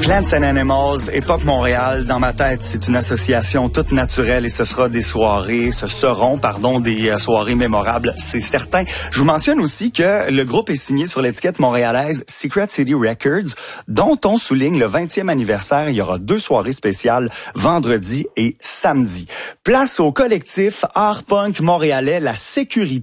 Plants and Animals, Époque Montréal, dans ma tête, c'est une association toute naturelle et ce seront des soirées mémorables, c'est certain. Je vous mentionne aussi que le groupe est signé sur l'étiquette montréalaise Secret City Records, dont on souligne le 20e anniversaire. Il y aura 2 soirées spéciales, vendredi et samedi. Place au collectif Art Punk montréalais, La Sécurité.